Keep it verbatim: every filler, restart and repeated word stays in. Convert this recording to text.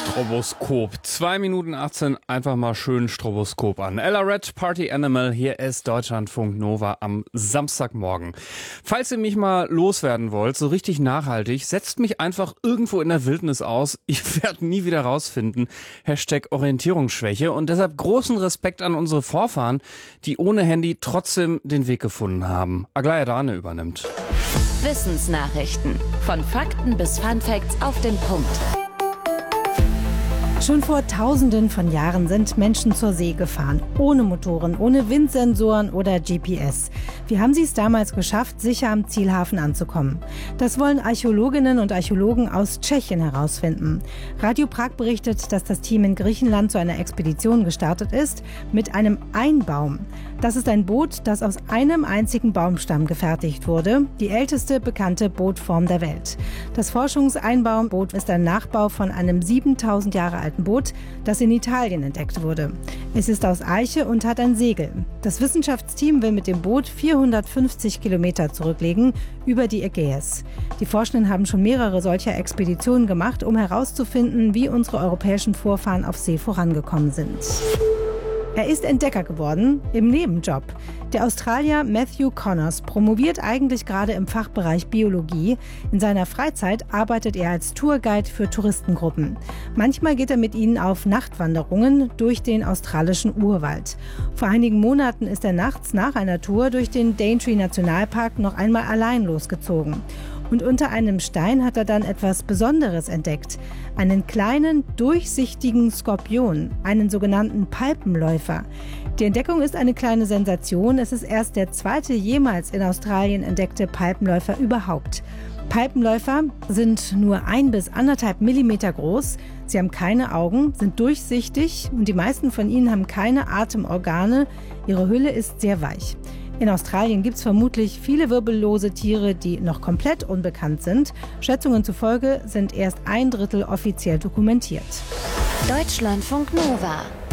Stroboskop. zwei Minuten achtzehn, einfach mal schön Stroboskop an. Ella Red, Party Animal, hier ist Deutschlandfunk Nova am Samstagmorgen. Falls ihr mich mal loswerden wollt, so richtig nachhaltig, setzt mich einfach irgendwo in der Wildnis aus. Ich werde nie wieder rausfinden. Hashtag Orientierungsschwäche. Und deshalb großen Respekt an unsere Vorfahren, die ohne Handy trotzdem den Weg gefunden haben. Aglaya Dane übernimmt. Wissensnachrichten. Von Fakten bis Funfacts auf den Punkt. Schon vor Tausenden von Jahren sind Menschen zur See gefahren. Ohne Motoren, ohne Windsensoren oder G P S. Wie haben sie es damals geschafft, sicher am Zielhafen anzukommen? Das wollen Archäologinnen und Archäologen aus Tschechien herausfinden. Radio Prag berichtet, dass das Team in Griechenland zu einer Expedition gestartet ist mit einem Einbaum. Das ist ein Boot, das aus einem einzigen Baumstamm gefertigt wurde. Die älteste bekannte Bootform der Welt. Das Forschungseinbaumboot ist ein Nachbau von einem siebentausend Jahre alten Boot, das in Italien entdeckt wurde. Es ist aus Eiche und hat ein Segel. Das Wissenschaftsteam will mit dem Boot vierhundertfünfzig Kilometer zurücklegen über die Ägäis. Die Forschenden haben schon mehrere solcher Expeditionen gemacht, um herauszufinden, wie unsere europäischen Vorfahren auf See vorangekommen sind. Er ist Entdecker geworden im Nebenjob. Der Australier Matthew Connors promoviert eigentlich gerade im Fachbereich Biologie. In seiner Freizeit arbeitet er als Tourguide für Touristengruppen. Manchmal geht er mit ihnen auf Nachtwanderungen durch den australischen Urwald. Vor einigen Monaten ist er nachts nach einer Tour durch den Daintree Nationalpark noch einmal allein losgezogen. Und unter einem Stein hat er dann etwas Besonderes entdeckt. Einen kleinen, durchsichtigen Skorpion, einen sogenannten Palpenläufer. Die Entdeckung ist eine kleine Sensation. Es ist erst der zweite jemals in Australien entdeckte Palpenläufer überhaupt. Palpenläufer sind nur ein bis anderthalb Millimeter groß. Sie haben keine Augen, sind durchsichtig und die meisten von ihnen haben keine Atemorgane. Ihre Hülle ist sehr weich. In Australien gibt es vermutlich viele wirbellose Tiere, die noch komplett unbekannt sind. Schätzungen zufolge sind erst ein Drittel offiziell dokumentiert. Deutschlandfunk Nova.